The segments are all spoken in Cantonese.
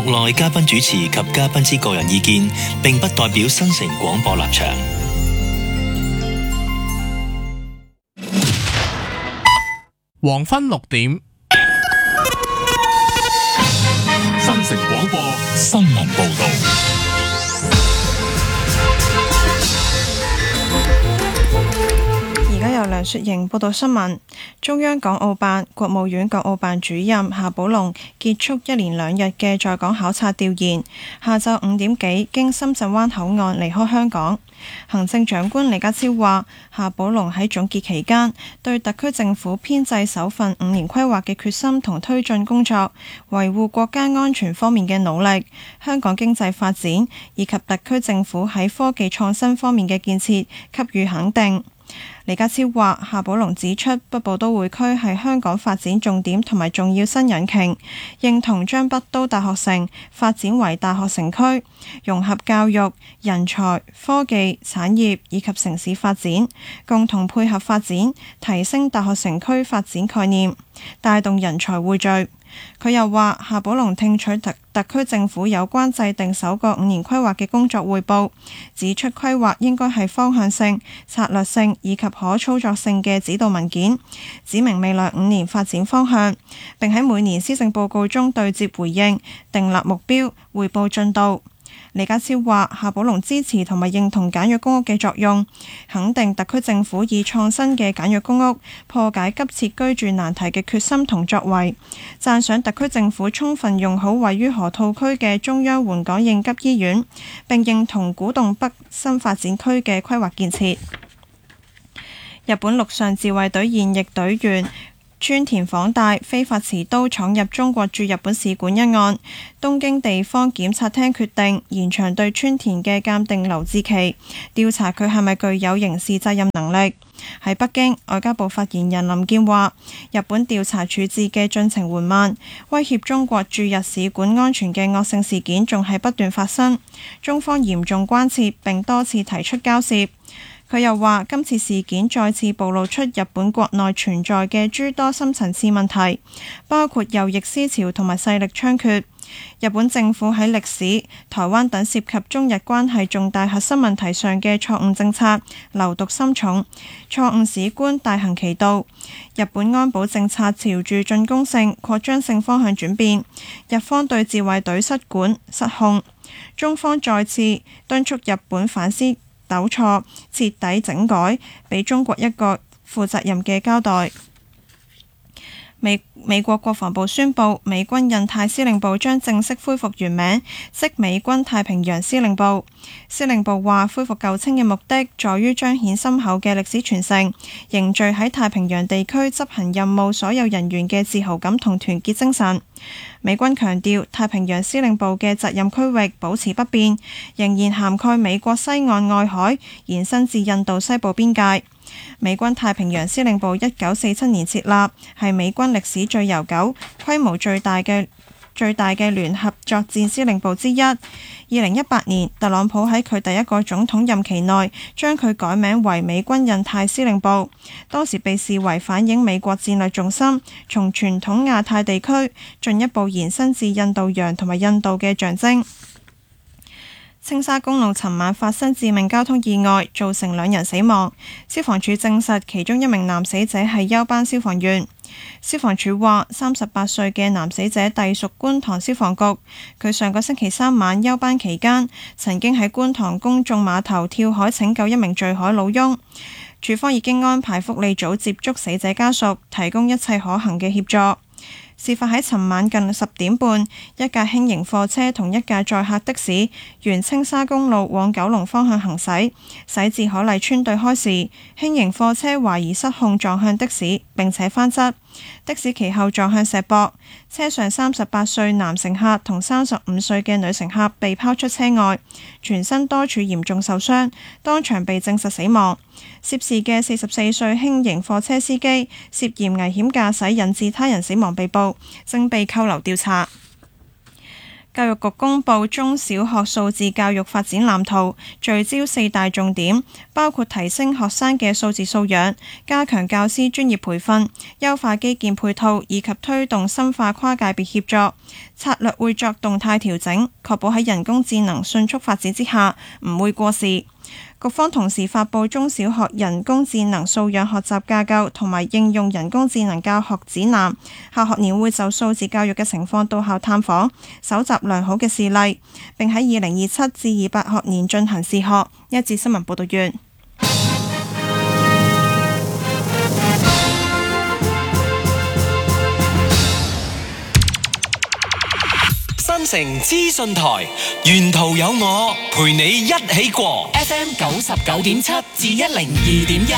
內嘉賓主持及嘉賓之個人意見，並不代表新城廣播立場。 黃昏6點， 新城廣播新聞報道。 而家由梁雪瑩報道新聞。中央港澳辦、國務院港澳辦主任夏寶龍結束1連2日嘅在港考察調研，下晝5點幾經深圳灣口岸離開香港。行政長官李家超話，夏寶龍喺總結期間對特區政府編制首份5年規劃嘅決心同推進工作、維護國家安全方面嘅努力、香港經濟發展以及特區政府喺科技創新方面嘅建設給予肯定。李家超話，夏寶龍指出，北部都會區係香港發展重點同埋重要新引擎，認同將北都大學城發展為大學城區，融合教育、人才、科技、產業以及城市發展，共同配合發展，提升大學城區發展概念，帶動人才匯聚。佢又話，夏寶龍聽取特區政府有關制定首個5年規劃嘅工作彙報，指出規劃應該係方向性、策略性以及可操作性嘅指導文件，指明未來5年發展方向，並喺每年施政報告中對接回應，訂立目標，彙報進度。李家超話，夏寶龍支持同埋認同簡約公屋嘅作用，肯定特區政府以創新嘅簡約公屋破解急切居住難題嘅決心同作為，讚賞特區政府充分用好位於河套區嘅中央援港應急醫院，並認同古洞北新發展區嘅規劃建設。日本陸上自衛隊現役隊員川田晃大非法持刀闖入中國駐日本使館一案，東京地方檢察廳決定延長對川田嘅鑑定留置期，調查佢係咪具有刑事責任能力。喺北京，外交部發言人林健話，日本調查處置嘅進程緩慢，威脅中國駐日使館安全嘅惡性事件仲係不斷發生，中方嚴重關切並多次提出交涉。佢又話，今次事件再次暴露出日本國內存在嘅諸多深層次問題，包括右翼思潮同埋勢力猖獗。日本政府喺歷史、台灣等涉及中日關係重大核心問題上嘅錯誤政策流毒深重，錯誤史觀大行其道。日本安保政策朝住進攻性、擴張性方向轉變，日方對自衛隊失管失控。中方再次敦促日本反思糾錯，徹底整改，俾中國一個負責任嘅交代。美國國防部宣布，美軍印太司令部將正式恢復原名，即美軍太平洋司令部。司令部話，恢復舊稱嘅目的，在於彰顯深厚嘅歷史傳承，凝聚喺太平洋地區執行任務所有人員嘅自豪感同團結精神。美軍強調，太平洋司令部嘅責任區域保持不變，仍然涵蓋美國西岸外海，延伸至印度西部邊界。美軍太平洋司令部1947年設立，係美軍歷史最悠久、規模最大嘅聯合作戰司令部之一。2018年，特朗普喺佢第一個總統任期內，將佢改名為美軍印太司令部，當時被視為反映美國戰略重心從傳統亞太地區進一步延伸至印度洋同埋印度嘅象徵。青沙公路尋晚發生致命交通意外，造成2人死亡。消防處證實其中1名男死者係休班消防員。消防處話，38歲嘅男死者隸屬觀塘消防局，佢上個星期3晚休班期間，曾經喺觀塘公眾碼頭跳海拯救1名墜海老翁。處方已經安排福利組接觸死者家屬，提供一切可行嘅協助。事發喺尋晚近10點半，一架輕型貨車同一架載客的士沿青沙公路往九龍方向行駛，駛至海麗村對開時，輕型貨車懷疑失控撞向的士，並且翻側。的士其後撞向石壆，車上38歲男乘客同35歲嘅女乘客被拋出車外，全身多處嚴重受傷，當場被證實死亡。涉事嘅44歲輕型貨車司機涉嫌危險駕駛引致他人死亡被捕，正被扣留調查。 教育局公布中小學數字教育發展藍圖，聚焦4大重點，包括提升學生嘅數字素養、加強教師專業培訓、優化基建配套以及推動深化跨界別協作。策略會作動態調整，確保喺人工智能迅速發展之下唔會過時。局方同時發布中小學人工智能素養學習架構同埋應用人工智能教學指南，下學年會就數字教育嘅情況到校探訪，搜集良好嘅事例，並喺2027至28學年進行試學。一節新聞報道完。 新城資訊台，沿途有我陪你一起過。 FM 99.7至102.1，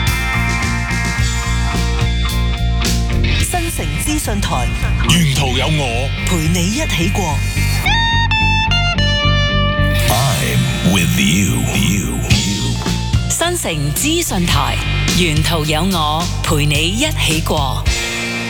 新城資訊台， 沿途有我陪你一起過。 I'm with you。 新城資訊台，沿途有我陪你一起過。